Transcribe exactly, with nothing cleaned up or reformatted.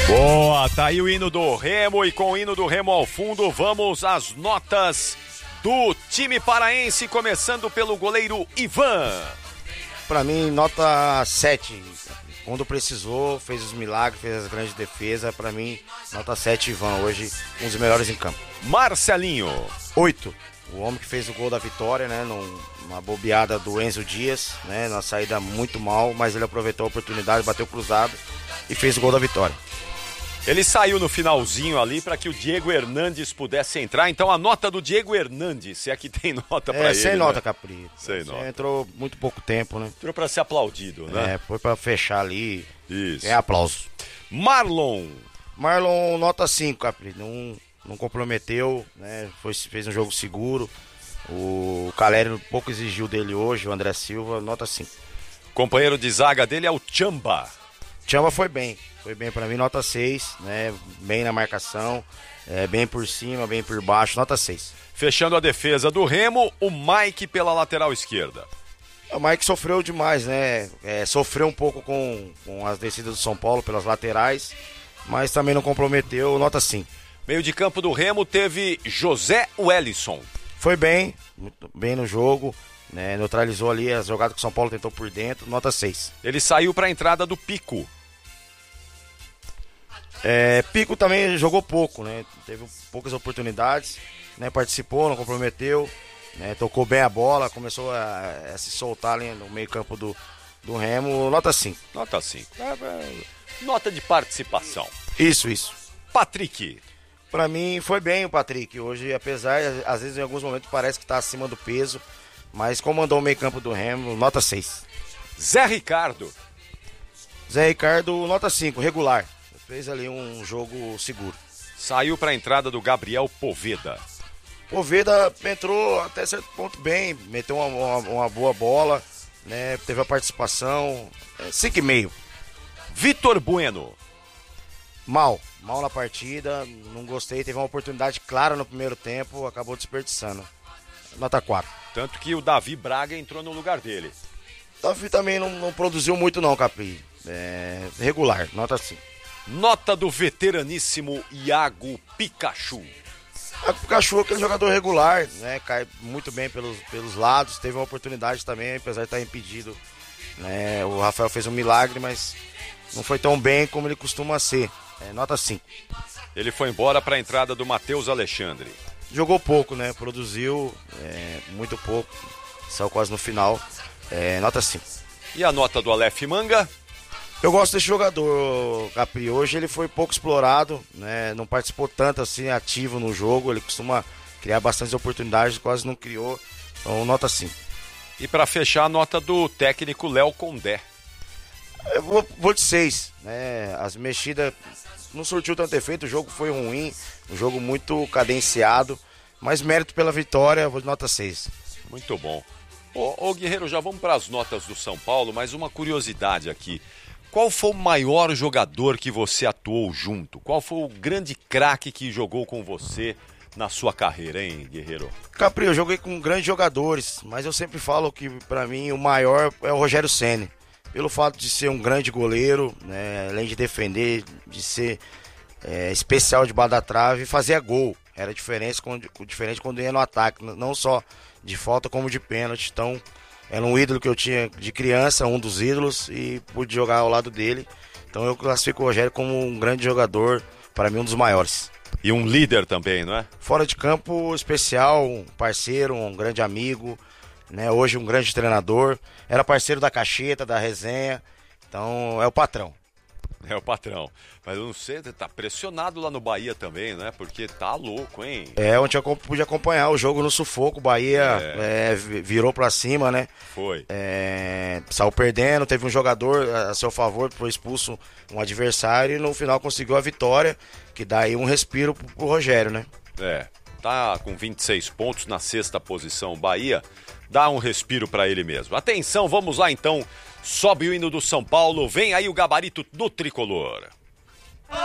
Boa, tá aí o hino do Remo e com o hino do Remo ao fundo, vamos às notas do time paraense, começando pelo goleiro Ivan. Pra mim, nota sete. Quando precisou, fez os milagres, fez as grandes defesas. Pra mim, nota sete, Ivan, hoje um dos melhores em campo. Marcelinho. oito. O homem que fez o gol da vitória, né? Numa bobeada do Enzo Dias, né? Na saída muito mal, mas ele aproveitou a oportunidade, bateu cruzado e fez o gol da vitória. Ele saiu no finalzinho ali para que o Diego Hernandes pudesse entrar. Então a nota do Diego Hernandes, se é que tem nota para é, ele. Sem né? nota, Capri. Sem Você nota. entrou muito pouco tempo, né? Entrou para ser aplaudido, né? É, foi para fechar ali. Isso. É aplauso. Marlon. Marlon, nota cinco, Capri. Não, não comprometeu, né? Foi, fez um jogo seguro. O Caleri um pouco exigiu dele hoje, o André Silva, nota cinco. Companheiro de zaga dele é o Tchamba. Tchamba foi bem, foi bem pra mim, nota seis, né? Bem na marcação, é, bem por cima, bem por baixo, nota seis. Fechando a defesa do Remo, o Mike pela lateral esquerda. O Mike sofreu demais, né? É, sofreu um pouco com, com as descidas do São Paulo pelas laterais, mas também não comprometeu, nota cinco. Meio de campo do Remo teve José Wellison. Foi bem, muito bem no jogo, né? Neutralizou ali as jogadas que o São Paulo tentou por dentro, nota seis. Ele saiu para a entrada do Pico. É, Pico também jogou pouco, né? Teve poucas oportunidades, né? Participou, não comprometeu, né? Tocou bem a bola, começou a, a se soltar ali no meio campo do, do Remo, nota cinco. Nota cinco. Nota de participação. Isso, isso. Patrick. Pra mim foi bem o Patrick hoje, apesar, às vezes em alguns momentos parece que tá acima do peso, mas comandou o meio campo do Remo, nota seis. Zé Ricardo. Zé Ricardo, nota cinco, regular. Fez ali um jogo seguro. Saiu para a entrada do Gabriel Poveda. Poveda entrou até certo ponto bem, meteu uma, uma, uma boa bola, né? Teve a participação, é, cinco e meio. Vitor Bueno. Mal, mal na partida, não gostei, teve uma oportunidade clara no primeiro tempo, acabou desperdiçando. Nota quatro. Tanto que o Davi Braga entrou no lugar dele. Davi também não, não produziu muito não, Capri. É, regular, nota cinco. Nota do veteraníssimo Iago Pikachu. O Pikachu é aquele jogador regular, né? Cai muito bem pelos, pelos lados, teve uma oportunidade também, apesar de estar impedido. Né? O Rafael fez um milagre, mas não foi tão bem como ele costuma ser. É, nota cinco. Ele foi embora para a entrada do Matheus Alexandre. Jogou pouco, né? Produziu é, muito pouco, saiu quase no final. É, nota cinco. E a nota do Aleph Manga? Eu gosto desse jogador, Capri. Hoje ele foi pouco explorado, né? Não participou tanto assim ativo no jogo. Ele costuma criar bastantes oportunidades, quase não criou. Então, nota cinco. E para fechar, a nota do técnico Léo Condé. Eu vou, vou de seis, né? As mexidas não surtiu tanto efeito, o jogo foi ruim, um jogo muito cadenciado, mas mérito pela vitória, vou de nota seis. Muito bom. Ô, ô Guerreiro, já vamos para as notas do São Paulo, mas uma curiosidade aqui. Qual foi o maior jogador que você atuou junto? Qual foi o grande craque que jogou com você na sua carreira, hein, Guerreiro? Capri, eu joguei com grandes jogadores, mas eu sempre falo que pra mim o maior é o Rogério Ceni. Pelo fato de ser um grande goleiro, né, além de defender, de ser é, especial debaixo da trave, fazia gol. Era diferente quando, diferente quando ia no ataque, não só de falta como de pênalti. Então, era um ídolo que eu tinha de criança, um dos ídolos, e pude jogar ao lado dele. Então eu classifico o Rogério como um grande jogador, para mim um dos maiores. E um líder também, não é? Fora de campo, especial, um parceiro, um grande amigo, né? Hoje um grande treinador. Era parceiro da Cacheta, da resenha. Então é o patrão. É o patrão. Mas eu não sei, tá pressionado lá no Bahia também, né? Porque tá louco, hein? É, ontem eu pude acompanhar o jogo no sufoco. O Bahia é. É, virou pra cima, né? Foi. É, saiu perdendo, teve um jogador a seu favor, foi expulso um adversário e no final conseguiu a vitória, que dá aí um respiro pro, pro Rogério, né? É, tá com vinte e seis pontos na sexta posição o Bahia. Dá um respiro pra ele mesmo. Atenção, vamos lá então. Sobe o hino do São Paulo, vem aí o gabarito do Tricolor.